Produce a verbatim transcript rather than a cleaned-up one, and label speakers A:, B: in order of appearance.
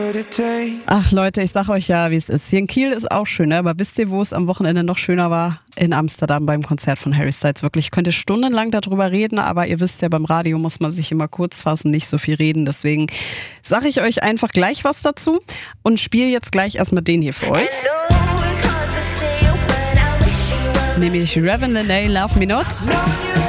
A: Ach Leute, ich sag euch ja, wie es ist. Hier in Kiel ist auch schön, ne? Aber wisst ihr, wo es am Wochenende noch schöner war? In Amsterdam beim Konzert von Harry Styles. Wirklich, ich könnte stundenlang darüber reden, aber ihr wisst ja, beim Radio muss man sich immer kurz fassen, nicht so viel reden. Deswegen sage ich euch einfach gleich was dazu und spiele jetzt gleich erstmal den hier für euch. Nämlich Raven Lenae, Love Me Not.